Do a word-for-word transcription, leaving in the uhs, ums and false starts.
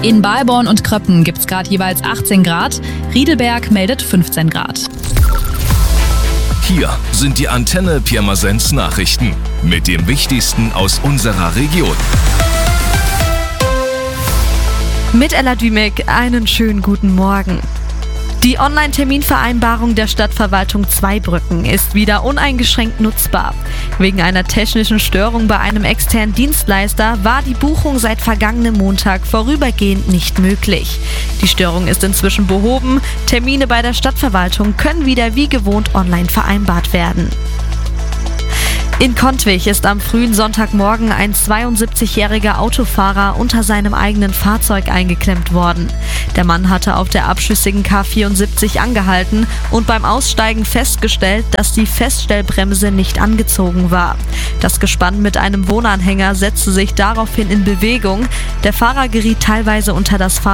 In Balborn und Kröppen gibt es gerade jeweils achtzehn Grad, Riedelberg meldet fünfzehn Grad. Hier sind die Antenne Pirmasens Nachrichten mit dem Wichtigsten aus unserer Region. Mit Ella Dümek einen schönen guten Morgen. Die Online-Terminvereinbarung der Stadtverwaltung Zweibrücken ist wieder uneingeschränkt nutzbar. Wegen einer technischen Störung bei einem externen Dienstleister war die Buchung seit vergangenem Montag vorübergehend nicht möglich. Die Störung ist inzwischen behoben. Termine bei der Stadtverwaltung können wieder wie gewohnt online vereinbart werden. In Kontwich ist am frühen Sonntagmorgen ein zweiundsiebzigjähriger Autofahrer unter seinem eigenen Fahrzeug eingeklemmt worden. Der Mann hatte auf der abschüssigen K vierundsiebzig angehalten und beim Aussteigen festgestellt, dass die Feststellbremse nicht angezogen war. Das Gespann mit einem Wohnanhänger setzte sich daraufhin in Bewegung. Der Fahrer geriet teilweise unter das Fahrzeug.